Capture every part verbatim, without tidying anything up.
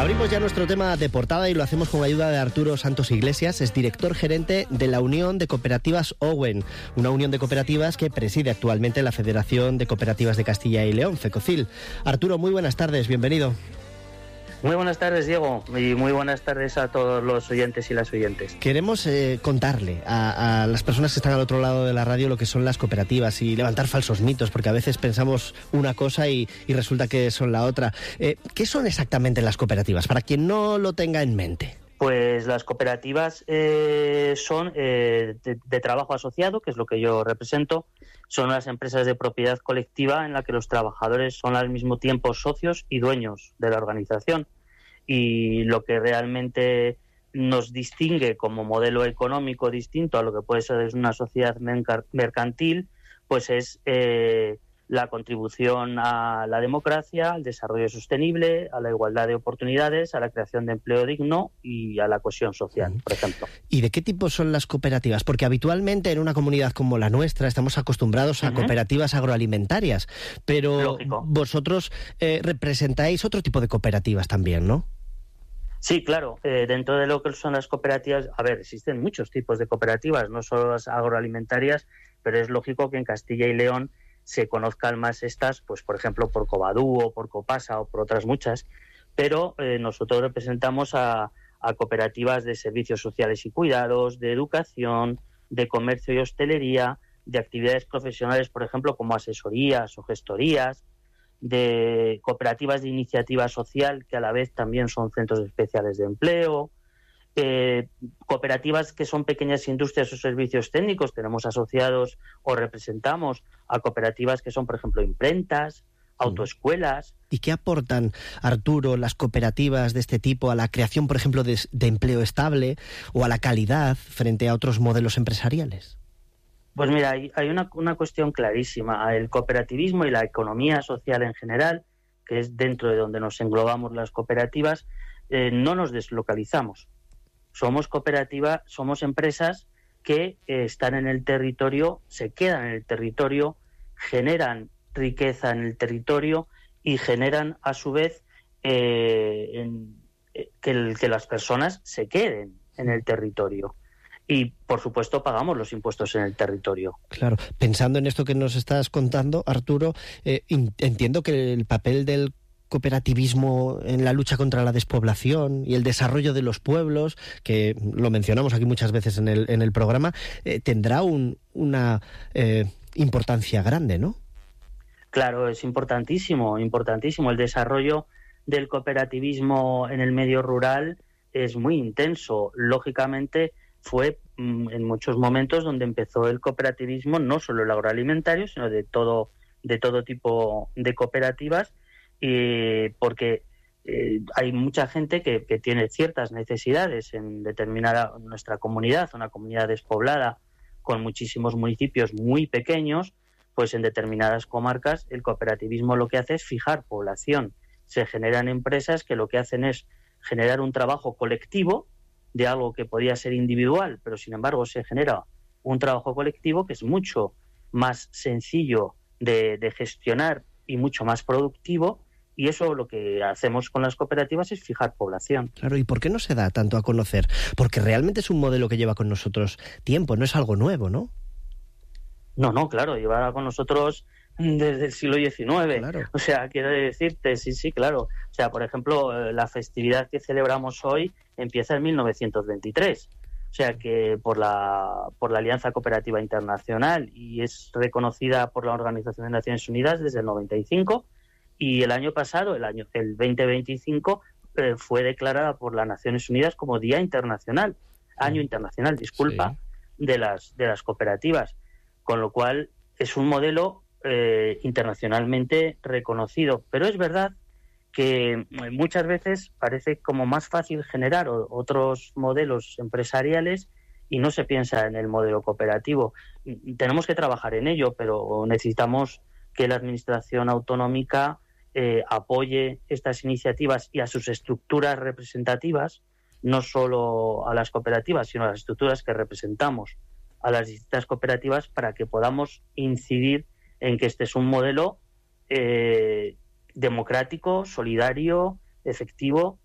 Abrimos ya nuestro tema de portada y lo hacemos con la ayuda de Arturo Santos Iglesias, es director gerente de la Unión de Cooperativas Owen, una unión de cooperativas que preside actualmente la Federación de Cooperativas de Castilla y León, FECOCIL. Arturo, muy buenas tardes, bienvenido. Muy buenas tardes, Diego, y muy buenas tardes a todos los oyentes y las oyentes. Queremos eh, contarle a, a las personas que están al otro lado de la radio lo que son las cooperativas y levantar falsos mitos, porque a veces pensamos una cosa y, y resulta que son la otra. Eh, ¿Qué son exactamente las cooperativas, para quien no lo tenga en mente? Pues las cooperativas eh, son eh, de, de trabajo asociado, que es lo que yo represento. Son las empresas de propiedad colectiva en la que los trabajadores son al mismo tiempo socios y dueños de la organización. Y lo que realmente nos distingue como modelo económico distinto a lo que puede ser una sociedad mercantil, pues es eh, la contribución a la democracia, al desarrollo sostenible, a la igualdad de oportunidades, a la creación de empleo digno y a la cohesión social, por ejemplo. ¿Y de qué tipo son las cooperativas? Porque habitualmente en una comunidad como la nuestra estamos acostumbrados a uh-huh. cooperativas agroalimentarias, pero Lógico. vosotros eh, representáis otro tipo de cooperativas también, ¿no? Sí, claro. Eh, dentro de lo que son las cooperativas, a ver, existen muchos tipos de cooperativas, no solo las agroalimentarias, pero es lógico que en Castilla y León se conozcan más estas, pues por ejemplo por Covadú, por Copasa o por otras muchas, pero eh, nosotros representamos a, a cooperativas de servicios sociales y cuidados, de educación, de comercio y hostelería, de actividades profesionales, por ejemplo, como asesorías o gestorías, de cooperativas de iniciativa social, que a la vez también son centros especiales de empleo, eh, cooperativas que son pequeñas industrias o servicios técnicos. Tenemos asociados o representamos a cooperativas que son, por ejemplo, imprentas, autoescuelas. ¿Y qué aportan, Arturo, las cooperativas de este tipo a la creación, por ejemplo, de, de empleo estable o a la calidad frente a otros modelos empresariales? Pues mira, hay, hay una, una cuestión clarísima. El cooperativismo y la economía social en general, que es dentro de donde nos englobamos las cooperativas, eh, no nos deslocalizamos. Somos cooperativas, somos empresas que eh, están en el territorio, se quedan en el territorio, generan riqueza en el territorio y generan a su vez eh, en, eh, que, el, que las personas se queden en el territorio. Y, por supuesto, pagamos los impuestos en el territorio. Claro. Pensando en esto que nos estás contando, Arturo, eh, entiendo que el papel del cooperativismo en la lucha contra la despoblación y el desarrollo de los pueblos, que lo mencionamos aquí muchas veces en el, en el programa, eh, tendrá un, una eh, importancia grande, ¿no? Claro, es importantísimo, importantísimo. El desarrollo del cooperativismo en el medio rural es muy intenso. Lógicamente, fue mm, en muchos momentos donde empezó el cooperativismo, no solo el agroalimentario, sino de todo, de todo tipo de cooperativas, y porque eh, hay mucha gente que, que tiene ciertas necesidades en determinada nuestra comunidad, una comunidad despoblada con muchísimos municipios muy pequeños, pues en determinadas comarcas el cooperativismo lo que hace es fijar población. Se generan empresas que lo que hacen es generar un trabajo colectivo de algo que podía ser individual, pero sin embargo se genera un trabajo colectivo que es mucho más sencillo de, de gestionar y mucho más productivo, y eso lo que hacemos con las cooperativas es fijar población. Claro, ¿y por qué no se da tanto a conocer? Porque realmente es un modelo que lleva con nosotros tiempo, no es algo nuevo, ¿no? No, no, claro, lleva con nosotros desde el siglo diecinueve. Claro. O sea, quiero decirte, sí, sí, claro. O sea, por ejemplo, la festividad que celebramos hoy empieza en mil novecientos veintitrés. O sea, que por la por la Alianza Cooperativa Internacional, y es reconocida por la Organización de Naciones Unidas desde el noventa y cinco, y el año pasado, el año el veinte veinticinco, eh, fue declarada por las Naciones Unidas como Día Internacional, Año Internacional, disculpa, sí. de las de las cooperativas. Con lo cual es un modelo eh, internacionalmente reconocido. Pero es verdad que muchas veces parece como más fácil generar o, otros modelos empresariales y no se piensa en el modelo cooperativo. Tenemos que trabajar en ello, pero necesitamos que la Administración autonómica eh, apoye estas iniciativas y a sus estructuras representativas, no solo a las cooperativas, sino a las estructuras que representamos a las distintas cooperativas, para que podamos incidir en que este es un modelo eh, democrático, solidario, efectivo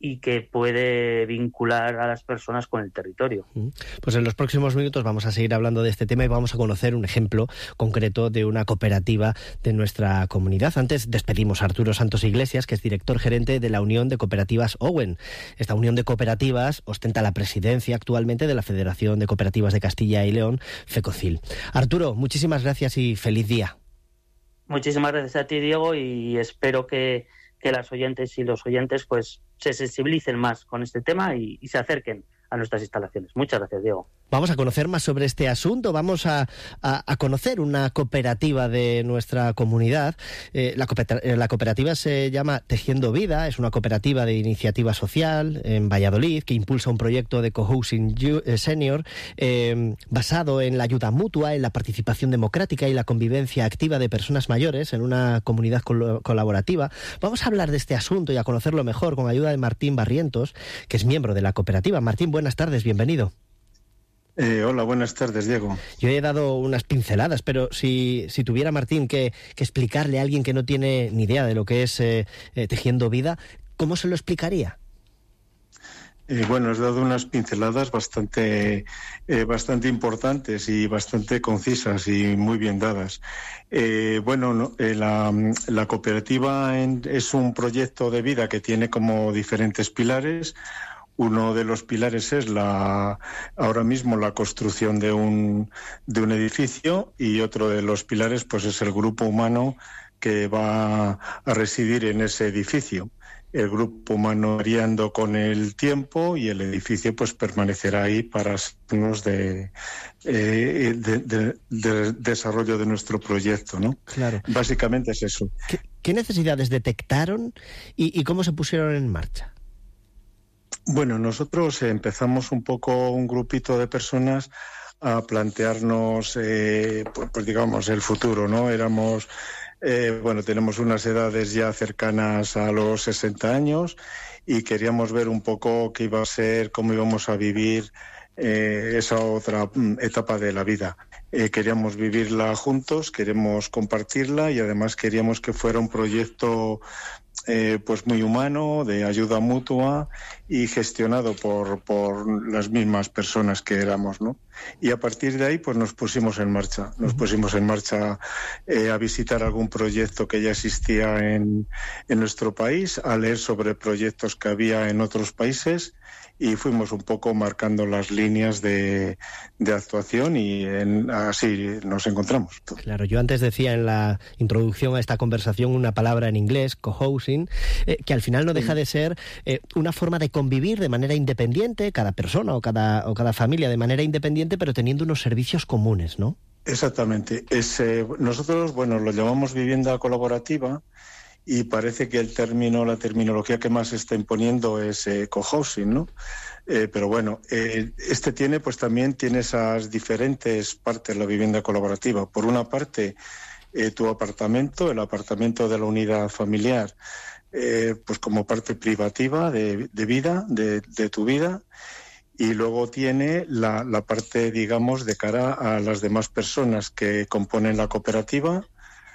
y que puede vincular a las personas con el territorio. Pues en los próximos minutos vamos a seguir hablando de este tema y vamos a conocer un ejemplo concreto de una cooperativa de nuestra comunidad. Antes despedimos a Arturo Santos Iglesias, que es director gerente de la Unión de Cooperativas Owen. Esta unión de cooperativas ostenta la presidencia actualmente de la Federación de Cooperativas de Castilla y León, FECOCIL. Arturo, muchísimas gracias y feliz día. Muchísimas gracias a ti, Diego, y espero que, que las oyentes y los oyentes pues se sensibilicen más con este tema y, y se acerquen a nuestras instalaciones. Muchas gracias, Diego. Vamos a conocer más sobre este asunto, vamos a, a, a conocer una cooperativa de nuestra comunidad. Eh, la, cooperativa, la cooperativa se llama Tejiendo Vida, es una cooperativa de iniciativa social en Valladolid que impulsa un proyecto de cohousing senior eh, basado en la ayuda mutua, en la participación democrática y la convivencia activa de personas mayores en una comunidad col- colaborativa. Vamos a hablar de este asunto y a conocerlo mejor con ayuda de Martín Barrientos, que es miembro de la cooperativa. Martín, buenas tardes, bienvenido. Eh, hola, buenas tardes, Diego. Yo he dado unas pinceladas, pero si, si tuviera, Martín, que, que explicarle a alguien que no tiene ni idea de lo que es eh, eh, Tejiendo Vida, ¿cómo se lo explicaría? Eh, bueno, has dado unas pinceladas bastante, eh, bastante importantes y bastante concisas y muy bien dadas. Eh, bueno, no, eh, la, la cooperativa en, es un proyecto de vida que tiene como diferentes pilares. Uno de los pilares es la ahora mismo la construcción de un de un edificio y otro de los pilares pues es el grupo humano que va a residir en ese edificio. El grupo humano variando con el tiempo y el edificio pues permanecerá ahí para signos de, eh, de, de, de desarrollo de nuestro proyecto, ¿no? Claro. Básicamente es eso. ¿Qué, qué necesidades detectaron y, y cómo se pusieron en marcha? Bueno, nosotros empezamos un poco un grupito de personas a plantearnos, eh, pues, pues digamos, el futuro, ¿no? Éramos, eh, bueno, tenemos unas edades ya cercanas a los sesenta años y queríamos ver un poco qué iba a ser, cómo íbamos a vivir eh, esa otra etapa de la vida. Eh, queríamos vivirla juntos, queremos compartirla y además queríamos que fuera un proyecto Eh, pues muy humano, de ayuda mutua y gestionado por, por las mismas personas que éramos, ¿no? Y a partir de ahí pues nos pusimos en marcha, nos pusimos en marcha eh, a visitar algún proyecto que ya existía en, en nuestro país, a leer sobre proyectos que había en otros países y fuimos un poco marcando las líneas de, de actuación y en, así nos encontramos. Claro, yo antes decía en la introducción a esta conversación una palabra en inglés, cohousing, eh, que al final no deja de ser eh, una forma de convivir de manera independiente, cada persona o cada, o cada familia de manera independiente, pero teniendo unos servicios comunes, ¿no? Exactamente. Es, eh, nosotros, bueno, lo llamamos vivienda colaborativa y parece que el término, la terminología que más se está imponiendo es eh, cohousing, ¿no? Eh, pero bueno, eh, este tiene, pues también tiene esas diferentes partes, la vivienda colaborativa. Por una parte, eh, tu apartamento, el apartamento de la unidad familiar, eh, pues como parte privativa de, de vida, de, de tu vida. Y luego tiene la, la parte, digamos, de cara a las demás personas que componen la cooperativa,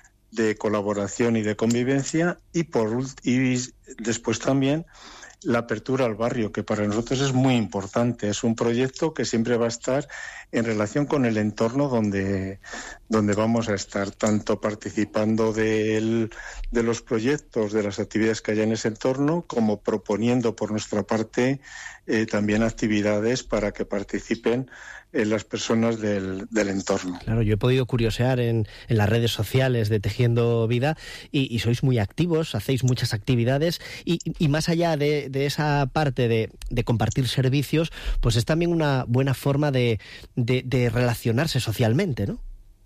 de colaboración y de convivencia, y por y después también la apertura al barrio, que para nosotros es muy importante. Es un proyecto que siempre va a estar en relación con el entorno donde, donde vamos a estar, tanto participando de, el, de los proyectos, de las actividades que haya en ese entorno, como proponiendo por nuestra parte eh, también actividades para que participen en las personas del, del entorno. Claro, yo he podido curiosear en, en las redes sociales de Tejiendo Vida y, y sois muy activos, hacéis muchas actividades y, y más allá de, de esa parte de, de compartir servicios, pues es también una buena forma de, de, de relacionarse socialmente, ¿no?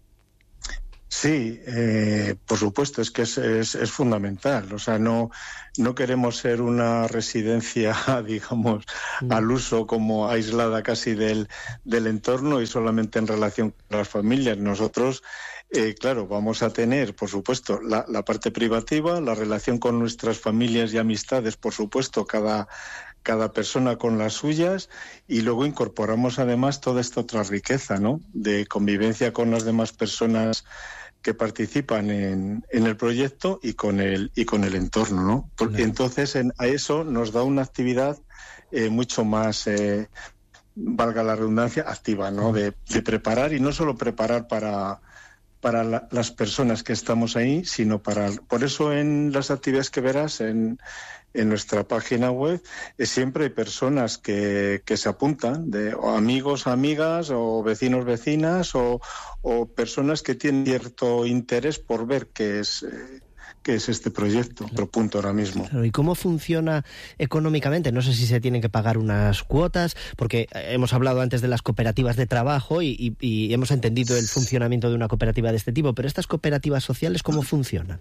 Sí, eh, por supuesto, es que es, es, es fundamental. O sea, no, no queremos ser una residencia, digamos, mm. al uso, como aislada casi del, del entorno y solamente en relación con las familias. Nosotros, eh, claro, vamos a tener, por supuesto, la, la parte privativa, la relación con nuestras familias y amistades, por supuesto, cada... cada persona con las suyas, y luego incorporamos además toda esta otra riqueza, ¿no?, de convivencia con las demás personas que participan en, en el proyecto y con el y con el entorno, ¿no? Porque claro. Entonces en, a eso nos da una actividad eh, mucho más, eh, valga la redundancia, activa, ¿no? De, de preparar, y no solo preparar para para la, las personas que estamos ahí, sino para... Por eso en las actividades que verás en, en nuestra página web, eh, siempre hay personas que, que se apuntan, de o amigos, amigas, o vecinos, vecinas, o, o personas que tienen cierto interés por ver qué es... Eh, que es este proyecto, otro punto ahora mismo. Claro, ¿y cómo funciona económicamente? No sé si se tienen que pagar unas cuotas, porque hemos hablado antes de las cooperativas de trabajo y, y, y hemos entendido el funcionamiento de una cooperativa de este tipo, pero ¿estas cooperativas sociales cómo funcionan?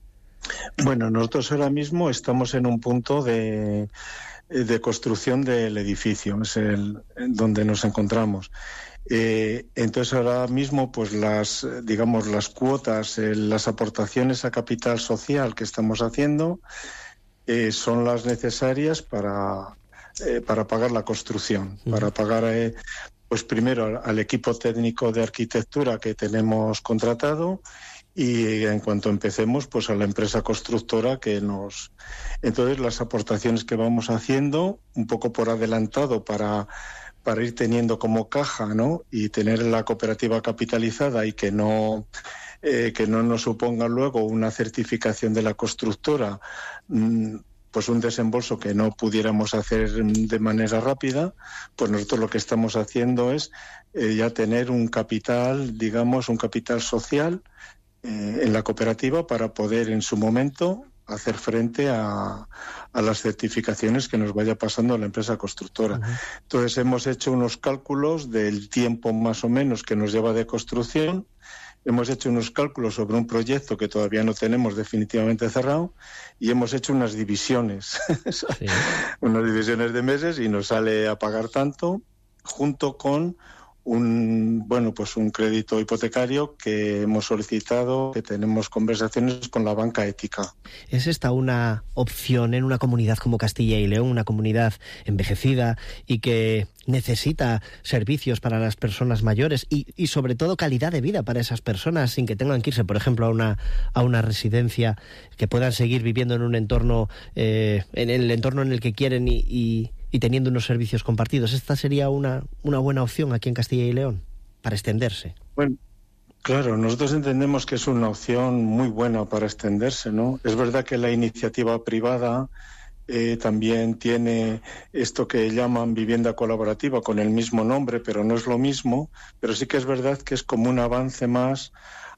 Bueno, nosotros ahora mismo estamos en un punto de, de construcción del edificio, es el donde nos encontramos. Eh, entonces ahora mismo pues las digamos las cuotas, eh, las aportaciones a capital social que estamos haciendo eh, son las necesarias para eh, para pagar la construcción, uh-huh. para pagar eh, pues primero al, al equipo técnico de arquitectura que tenemos contratado, y en cuanto empecemos pues a la empresa constructora que nos... Entonces las aportaciones que vamos haciendo un poco por adelantado para para ir teniendo como caja, ¿no? Y tener la cooperativa capitalizada y que no eh, que no nos suponga luego una certificación de la constructora, mmm, pues un desembolso que no pudiéramos hacer de manera rápida, pues nosotros lo que estamos haciendo es eh, ya tener un capital, digamos, un capital social eh, en la cooperativa para poder en su momento hacer frente a, a las certificaciones que nos vaya pasando la empresa constructora. Uh-huh. Entonces hemos hecho unos cálculos del tiempo más o menos que nos lleva de construcción, hemos hecho unos cálculos sobre un proyecto que todavía no tenemos definitivamente cerrado, y hemos hecho unas divisiones, sí. unas divisiones de meses, y nos sale a pagar tanto, junto con un bueno pues un crédito hipotecario que hemos solicitado, que tenemos conversaciones con la banca ética. ¿Es esta una opción en una comunidad como Castilla y León, una comunidad envejecida y que necesita servicios para las personas mayores y, y sobre todo calidad de vida para esas personas, sin que tengan que irse, por ejemplo, a una a una residencia, que puedan seguir viviendo en un entorno eh, en el entorno en el que quieren y, y y teniendo unos servicios compartidos? ¿Esta sería una, una buena opción aquí en Castilla y León para extenderse? Bueno, claro, nosotros entendemos que es una opción muy buena para extenderse, ¿no? Es verdad que la iniciativa privada eh, también tiene esto que llaman vivienda colaborativa con el mismo nombre, pero no es lo mismo, pero sí que es verdad que es como un avance más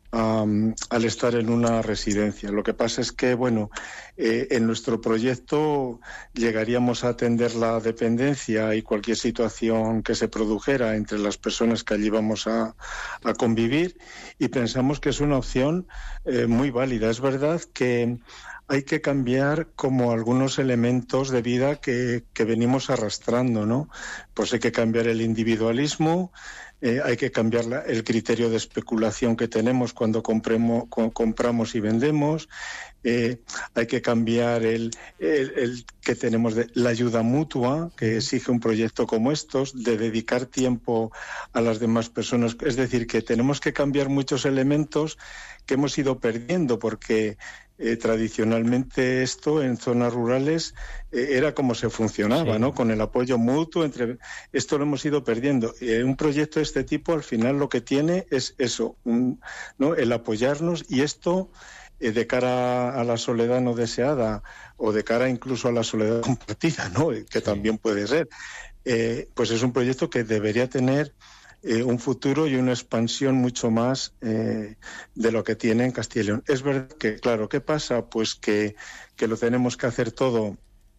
Um, al estar en una residencia. Lo que pasa es que, bueno, eh, en nuestro proyecto llegaríamos a atender la dependencia y cualquier situación que se produjera entre las personas que allí vamos a, a convivir, y pensamos que es una opción eh, muy válida. Es verdad que hay que cambiar como algunos elementos de vida que, que venimos arrastrando, ¿no? Pues hay que cambiar el individualismo, Eh, hay que cambiar la, el criterio de especulación que tenemos cuando compremos, cu- compramos y vendemos, eh, hay que cambiar el, el, el que tenemos de la ayuda mutua que exige un proyecto como estos, de dedicar tiempo a las demás personas. Es decir, que tenemos que cambiar muchos elementos que hemos ido perdiendo, porque Eh, tradicionalmente esto en zonas rurales eh, era como se funcionaba, sí. ¿no? Con el apoyo mutuo entre... Esto lo hemos ido perdiendo. Eh, un proyecto de este tipo al final lo que tiene es eso, un, ¿no? El apoyarnos, y esto eh, de cara a la soledad no deseada, o de cara incluso a la soledad compartida, ¿no? Que sí. También puede ser. Eh, pues es un proyecto que debería tener Eh, un futuro y una expansión mucho más eh, de lo que tiene en Castilla y León. Es verdad que, claro, ¿qué pasa? Pues que, que lo tenemos que hacer todo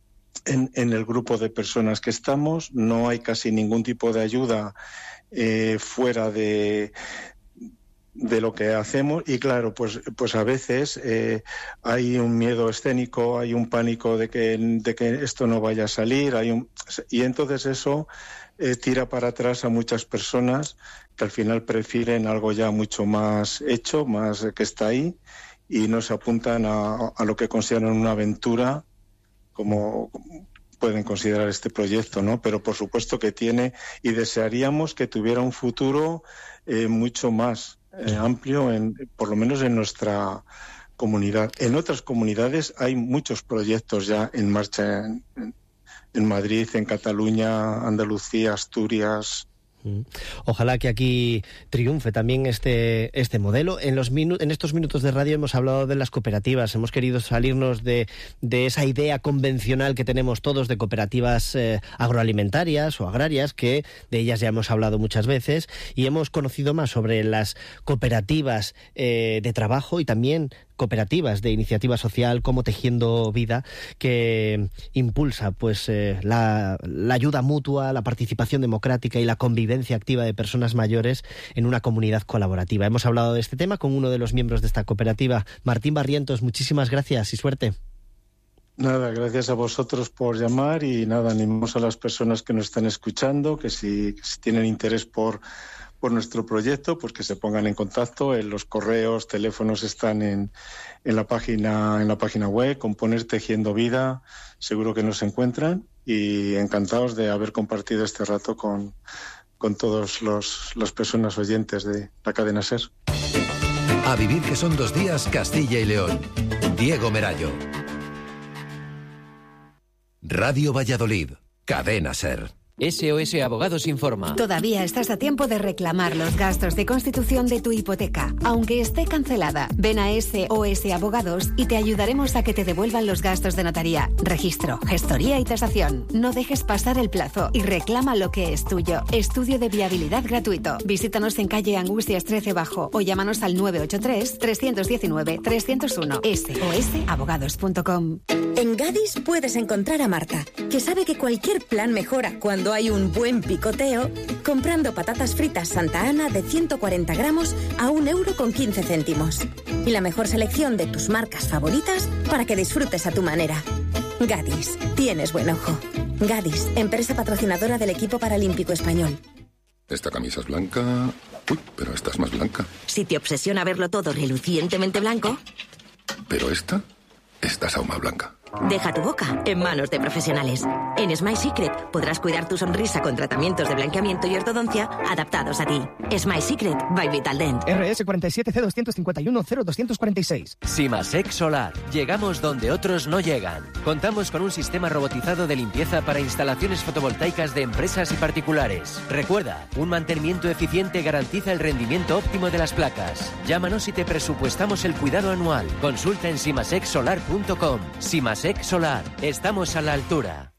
en, en el grupo de personas que estamos. No hay casi ningún tipo de ayuda eh, fuera de... de lo que hacemos, y claro, pues pues a veces eh, hay un miedo escénico, hay un pánico de que de que esto no vaya a salir, hay un, y entonces eso eh, tira para atrás a muchas personas que al final prefieren algo ya mucho más hecho, más que está ahí, y no se apuntan a, a lo que consideran una aventura como pueden considerar este proyecto, ¿no? Pero por supuesto que tiene, y desearíamos que tuviera un futuro eh, mucho más eh, amplio, en, por lo menos en nuestra comunidad. En otras comunidades hay muchos proyectos ya en marcha en, en, en Madrid, en Cataluña, Andalucía, Asturias. Ojalá que aquí triunfe también este este modelo. En los minu- en estos minutos de radio hemos hablado de las cooperativas, hemos querido salirnos de, de esa idea convencional que tenemos todos de cooperativas eh, agroalimentarias o agrarias, que de ellas ya hemos hablado muchas veces, y hemos conocido más sobre las cooperativas eh, de trabajo y también cooperativas de iniciativa social como Tejiendo Vida, que impulsa pues eh, la, la ayuda mutua, la participación democrática y la convivencia activa de personas mayores en una comunidad colaborativa. Hemos hablado de este tema con uno de los miembros de esta cooperativa, Martín Barrientos. Muchísimas gracias y suerte. Nada, gracias a vosotros por llamar y nada, animamos a las personas que nos están escuchando, que si, que si tienen interés por por nuestro proyecto, pues que se pongan en contacto. En los correos, teléfonos están en, en la página en la página web, con poner Tejiendo Vida, seguro que nos encuentran, y encantados de haber compartido este rato con, con todas las personas oyentes de la cadena SER. A vivir que son dos días, Castilla y León. Diego Merayo. Radio Valladolid, cadena SER. S O S Abogados informa. Todavía estás a tiempo de reclamar los gastos de constitución de tu hipoteca, aunque esté cancelada. Ven a S O S Abogados y te ayudaremos a que te devuelvan los gastos de notaría, registro, gestoría y tasación. No dejes pasar el plazo y reclama lo que es tuyo. Estudio de viabilidad gratuito. Visítanos en calle Angustias trece Bajo o llámanos al nueve ocho tres, tres uno nueve, tres cero uno. S O S abogados punto com. En Gadis puedes encontrar a Marta, que sabe que cualquier plan mejora cuando hay un buen picoteo, comprando patatas fritas Santa Ana de ciento cuarenta gramos a un euro con quince céntimos. Y la mejor selección de tus marcas favoritas para que disfrutes a tu manera. Gadis, tienes buen ojo. Gadis, empresa patrocinadora del equipo paralímpico español. Esta camisa es blanca. Uy, pero esta es más blanca. Si te obsesiona verlo todo relucientemente blanco, Pero esta, esta es aún más blanca. deja tu boca en manos de profesionales. En Smile Secret podrás cuidar tu sonrisa con tratamientos de blanqueamiento y ortodoncia adaptados a ti. Smile Secret by Vitaldent. R S cuarenta y siete C doscientos cincuenta y uno cero doscientos cuarenta y seis. Simasec Solar. Llegamos donde otros no llegan. Contamos con un sistema robotizado de limpieza para instalaciones fotovoltaicas de empresas y particulares. Recuerda, un mantenimiento eficiente garantiza el rendimiento óptimo de las placas. Llámanos y te presupuestamos el cuidado anual. Consulta en simasec solar punto com. Simasec Solar. Estamos a la altura.